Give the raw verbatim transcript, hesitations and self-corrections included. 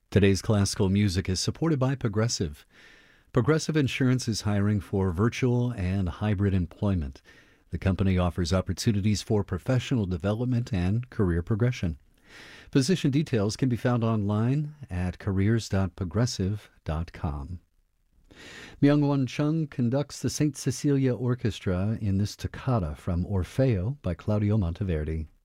Today's classical music is supported by Progressive. Progressive Insurance is hiring for virtual and hybrid employment. The company offers opportunities for professional development and career progression. Position details can be found online at careers dot progressive dot com. Myung-Won Chung conducts the Saint Cecilia Orchestra in this toccata from Orfeo by Claudio Monteverdi.